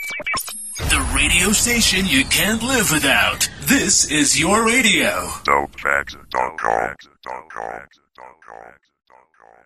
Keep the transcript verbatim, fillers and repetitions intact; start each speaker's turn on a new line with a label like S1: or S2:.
S1: The radio station you can't live without. This is your radio.
S2: Dope facts dot com.